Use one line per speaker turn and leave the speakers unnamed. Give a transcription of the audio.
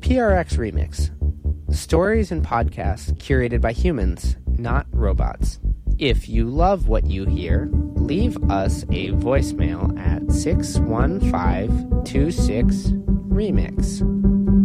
PRX Remix. Stories and podcasts curated by humans, not robots. If you love what you hear, leave us a voicemail at 61526-REMIX.